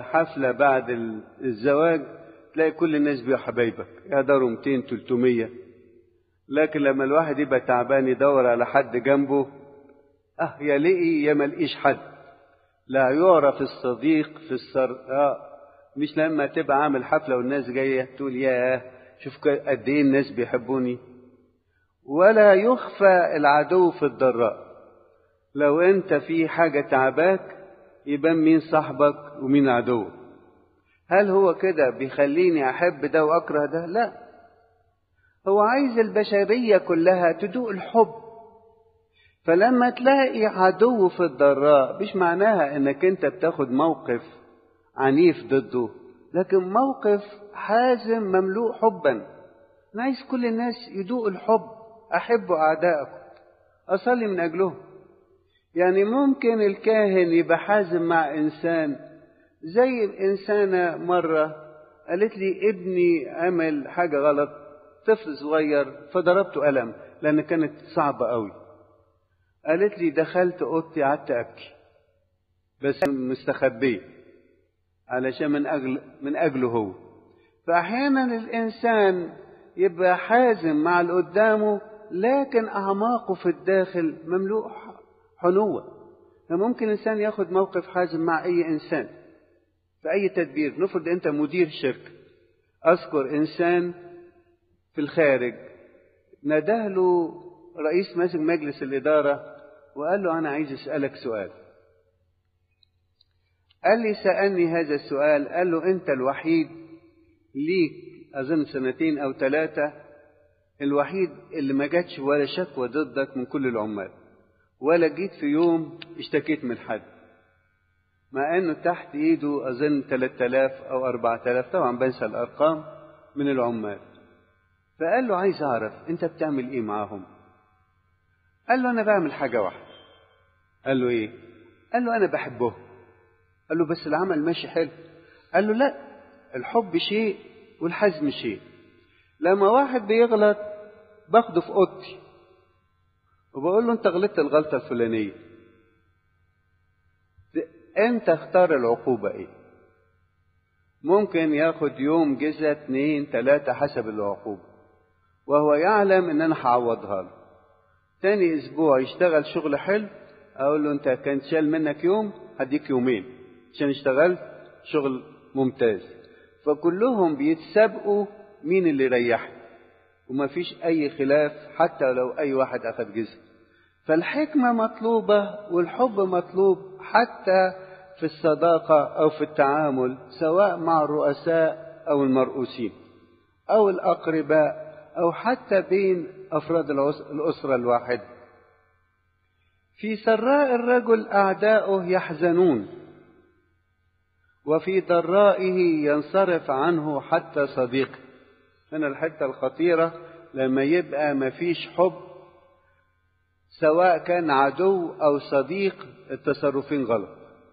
حفلة بعد الزواج تلاقي كل الناس بيبقوا حبايبك، يقدروا 200 300. لكن لما الواحد يبقى تعبان يدور على حد جنبه، يا لقي يا ملقيش حد. لا يعرف الصديق في السراء. مش لما تبقى عامل حفلة والناس جاية تقول ياه شوف قد ايه الناس بيحبوني. ولا يخفى العدو في الضراء. لو انت في حاجة تعباك يبان مين صاحبك ومين عدوك. هل هو كده بيخليني احب ده واكره ده؟ لا، هو عايز البشرية كلها تدوق الحب. فلما تلاقي عدو في الضراء مش معناها انك انت بتاخد موقف عنيف ضده، لكن موقف حازم مملوء حبا. انا عايز كل الناس يدوق الحب. احبوا اعدائكم، اصلي من اجلهم. يعني ممكن الكاهن يبقى حازم مع انسان، زي انسانة مرة قالت لي ابني عمل حاجة غلط، طفل صغير، فضربته قلم لان كانت صعبة قوي. قالت لي دخلت اوضتي قعدت ابكي، بس مستخبيه علشان من اجله هو. فاحيانا الانسان يبقى حازم مع اللي قدامه، لكن اعماقه في الداخل مملوء حنوة. فممكن انسان ياخد موقف حازم مع اي انسان في اي تدبير. نفرض انت مدير شركة، اذكر انسان في الخارج ناداه له رئيس ماسك مجلس الادارة وقال له انا عايز اسألك سؤال. قال لي سألني هذا السؤال. قال له انت الوحيد ليك اظن 2 أو 3 الوحيد اللي ما جاتش ولا شكوى ضدك من كل العمال، ولا جيت في يوم اشتكيت من حد، مع انه تحت ايده اظن 3000 أو 4000، طبعا بنسى الارقام من العمال. فقال له عايز اعرف انت بتعمل ايه معاهم. قال له انا بعمل حاجة واحدة. قال له ايه؟ قال له انا بحبهم. قال له بس العمل ماشي حلو. قال له لا، الحب شيء والحزم شيء. لما واحد بيغلط باخده في اوضتي وبقول له انت غلطت الغلطة الفلانية، انت اختار العقوبة ايه. ممكن ياخد يوم جزء 2 3 حسب العقوبة، وهو يعلم ان انا هعوضها له. تاني اسبوع يشتغل شغل حلو، اقول له انت كان شال منك يوم هديك يومين عشان اشتغلت شغل ممتاز. فكلهم بيتسابقوا مين اللي يريحني، وما فيش اي خلاف حتى لو اي واحد اخذ جزء. فالحكمة مطلوبة والحب مطلوب حتى في الصداقة او في التعامل، سواء مع الرؤساء او المرؤوسين او الاقرباء او حتى بين افراد الاسرة الواحدة. في سراء الرجل اعداؤه يحزنون، وفي ضرائه ينصرف عنه حتى صديقه. هنا الحتة الخطيرة، لما يبقى مفيش حب سواء كان عدو أو صديق التصرفين غلط.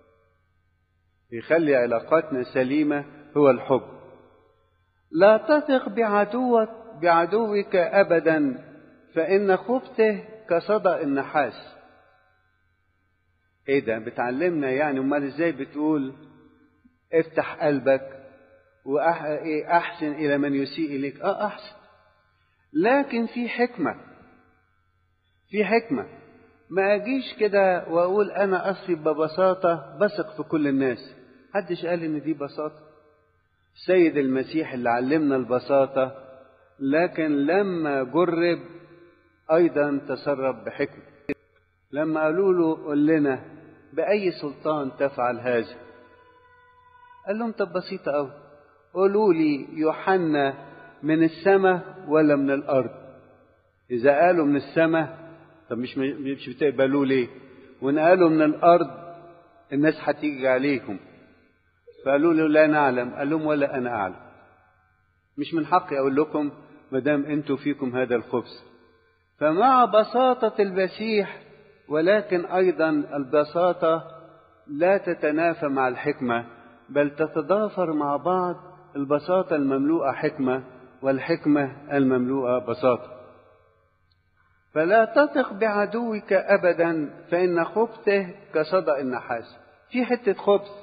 يخلي علاقاتنا سليمة هو الحب. لا تثق بعدوك أبدا، فإن خبثه كصدأ النحاس. ايه ده بتعلمنا يعني؟ امال ازاي بتقول افتح قلبك وأحسن إلى من يسيء إليك؟ أحسن، لكن في حكمة. ما أجيش كده وأقول أنا أصلي ببساطة بثق في كل الناس. محدش قال إن دي بساطة. السيد المسيح اللي علمنا البساطة، لكن لما جرب أيضا تصرف بحكمة. لما قالوا له قل لنا بأي سلطان تفعل هذا، قال لهم طب بسيطة أوي، قولوا لي يوحنا من السماء ولا من الأرض؟ إذا قالوا من السماء طب مش بتقبلوا ليه؟ وإن قالوا من الأرض الناس هتيجي عليهم. فقالوا له لا نعلم. قال لهم ولا أنا أعلم. مش من حقي أقول لكم مدام أنتوا فيكم هذا الخبث. فمع بساطة المسيح، ولكن أيضا البساطة لا تتنافى مع الحكمة، بل تتضافر مع بعض. البساطة المملوءة حكمة والحكمة المملوءة بساطة. فلا تثق بعدوك أبدا، فإن خبثه كصدأ النحاس. في حتة خبث